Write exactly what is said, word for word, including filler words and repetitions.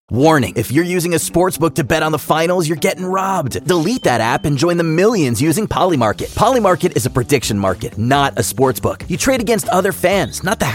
Warning, if you're using a sportsbook to bet on the finals, you're getting robbed. Delete that app and join the millions using Polymarket. Polymarket is a prediction market, not a sportsbook. You trade against other fans, not the